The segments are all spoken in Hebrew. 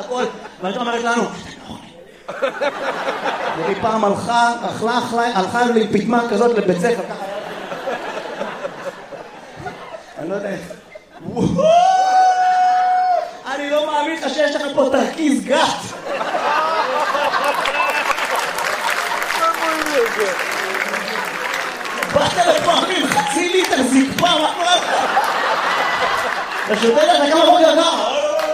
הכל. ואני אומרת לנו, והיא פעם הלכה לי פתמה כזאת לבית ספר, ככה. אני לא יודע איך. אני לא מאמין לך שיש לך פה תרכיז גת. באת לפעמים חצי ליטר זקפה, מה קורה לך? אתה שותה לך כמה בוקר ככה?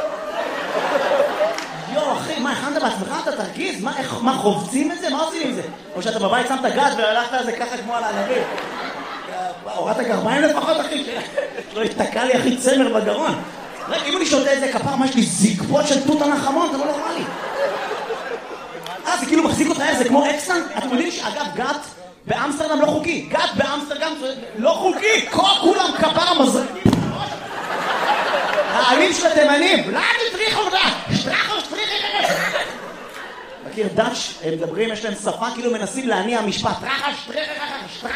יו אחי, מה הכנת בעצמך את התרכיז? מה חובצים את זה? מה עושים עם זה? או שאתה בבית שמת גת והלכת על זה ככה כמו על הענבים? הורדת גרביים לפחות אחי, שלא יתקע לי אחי צמר בגרון. רגע, אם אני שותה את זה כפר, מה יש לי זקפות של תות הנחמון, זה לא נורמלי. זה כאילו מחזיק אותך, זה כמו אקסטנט. אתם יודעים שאגב גת באמסטרדם לא חוקי. גת באמסטרדם לא חוקי. כולם כפר המזרקים. העלים של התימנים. לא, תטריחו אותה. שטרחו. מכיר דאץ', הם מדברים, יש להם שפה כאילו מנסים להניע משפט. שטרחה.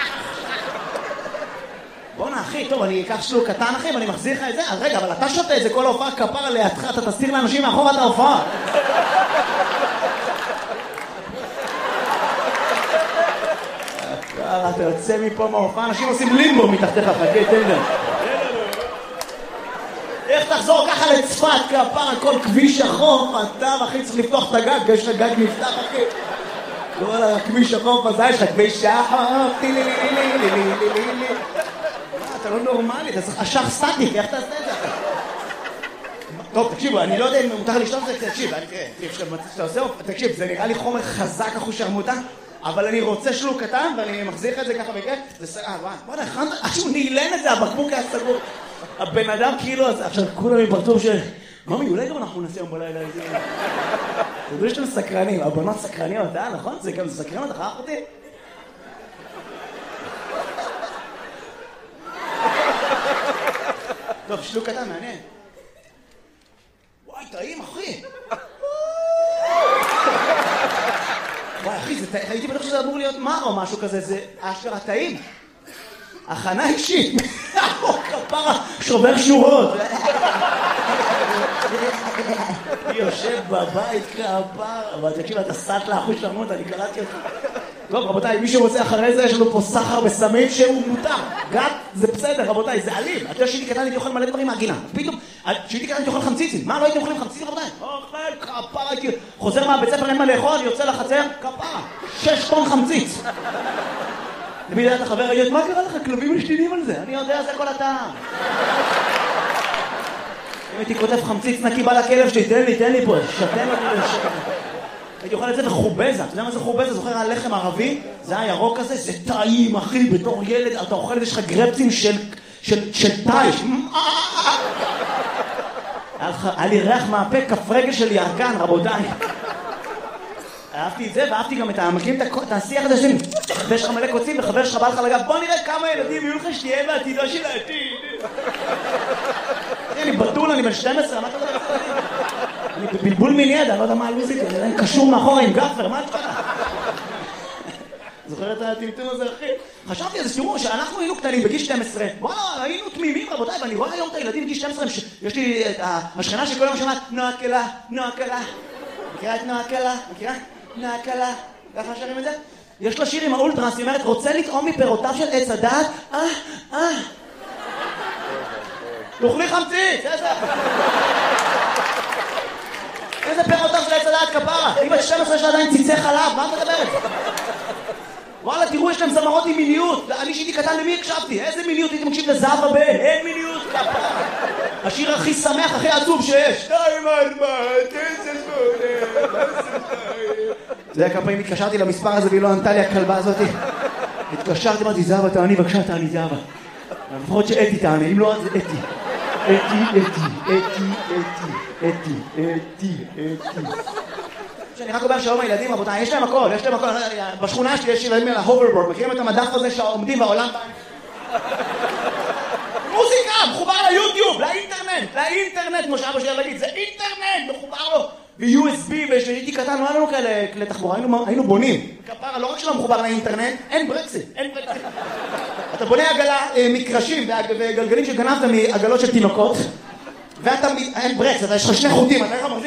בוא'נה אחי, טוב, אני אקח שלוק קטן אחי ואני מחזיר לך את זה. אז רגע, אבל אתה שותה את זה כל ההופעה כפר לידך, אתה תסתיר לאנשים מאחור את ההופעה. אתה יוצא מפה מההופעה, אנשים עושים לימבו מתחתיך, חכה, תן להם. איך תחזור ככה לצפת כפר על כל כביש החוף, אתה אחי צריך לפתוח את הגג, יש לך גג נפתח אחי. כל הכביש החוף הזה, יש לך כביש החוף, אתה לא נורמלי, אתה צריך אשך סטטיק, איך תעשה את זה? טוב, תקשיבו, אני לא יודע אם מותר לשתות את זה, תקשיב, זה נראה לי חומר חזק אחו שרמוטה, אבל אני רוצה שלוק קטן ואני מחזיר את זה ככה בכיף, זה בוא נכן, שהוא נעלן את זה, הבקבוק היה סגור. הבן אדם כאילו, עכשיו כולם מפרצוף ממי, אולי גם אנחנו נעשה יום בלילה איזה... אתה יודע שאתם סקרנים, הבנות סקרניות, נכון? זה גם סקרן אותך, אחותי? טוב, שלוק קטן, מעניין. וואי, טעים, אחי. וואי, אחי, הייתי בטוח שזה אמור להיות מר או משהו כזה, זה אשכרה טעים. הכנה אישית. כפרה, שובר שורות. יושב בבית כפרה. אבל תקשיב, אתה סט לאחוז שרמות, אני קראתי אותך. טוב, רבותיי, מי שרוצה אחרי זה, יש לנו פה סחר בסמים שהוא מותר. גת, זה בסדר, רבותיי, זה אלים. אתה יודע שהייתי קטן, הייתי אוכל מלא דברים מהגינה. פתאום, שהייתי קטן, הייתי אוכל חמציצים. מה, לא הייתם אוכלים חמציצים, רבותיי? אוכל, כפרה, הייתי... חוזר מהבית ספר, אין מה לאכול, יוצא לחצר, כפרה. 6 טון חמציץ. למי יודע את החבר, מה קרה לך? כלבים משתינים על זה. אני יודע, זה כל הטעם. אם הייתי כותב חמציץ נקי בא לכלב שלי, תן לי פה, שתן אותי לשקר. הייתי אוכל את זה בחובזה. אתה יודע מה זה חובזה? זוכר על לחם ערבי? זה היה ירוק כזה, זה טעים, אחי, בתור ילד, אתה אוכל את זה, יש לך גרפצים של טייש. היה לי ריח מהפה, כף רגל של ירקן, רבותיי. אהבתי את זה, ואהבתי גם את המקים את השיח הזה שלי. ויש לך מלא קוצים, וחבר שלך בא לך לגב, בוא נראה כמה ילדים יהיו לך שתהיה בעתידו של העתיד. אני בטול, אני בן 12, מה אתה יודע? אני בבלבול מיני ידע, לא יודע מה הלוזיק, אני קשור מאחורה עם גפר, מה אתה יודע? זוכר את הטמטום הזה, אחי? חשבתי על זה, תראו, שאנחנו היינו קטנים בגיל 12, וואלה, היינו תמימים, רבותיי, ואני רואה היום את הילדים בגיל 12, יש לי את השכנה שכל יום שמעת, נועה קלה. מכירה את נועה קלה? מכירה? נועה קלה. ככה שרים את זה? יש לה שיר עם האולטרס, היא אומרת, רוצה לטעום מפירותיו של עץ הדעת? תאכלי חמציץ, איזה פירותיו של עץ הדעת כפרה? היא בת 12 שעדיין ציצי חלב, מה את מדברת? וואלה, תראו, יש להם זמרות עם מיניות. אני שהייתי קטן, למי הקשבתי? איזה מיניות? הייתי מקשיב לזהב הבן. אין מיניות, כפרה. השיר הכי שמח, הכי עצוב שיש. 2, 4, 9, 8. זה היה כמה פעמים התקשרתי למספר הזה והיא לא ענתה לי הכלבה הזאת. התקשרתי, אמרתי, זהבה, תעני, בבקשה, תעני, זהבה. לפחות שאתי תעני, אם לא, זה אתי. אתי. שאני רק אומר שהיום הילדים, רבותיי, יש להם הכל. בשכונה שלי יש ילדים על ההוברבורד, מכירים את המדף הזה שעומדים בעולם? מוזיקה, מחובר ליוטיוב, לאינטרנט, כמו שאבא שלי להגיד, זה אינטרנט, מחובר לו. ב-USB, ושהייתי קטן, לא היה לנו כאלה כלי תחבורה, היינו בונים. כפרה, לא רק שלא מחובר לאינטרנט, אין ברקסית. אתה בונה עגלה, מקרשים וגלגלים שגנבת מעגלות של תינוקות, ואתה, אין ברקס, אתה יש לך 2 חוטים, אתה איך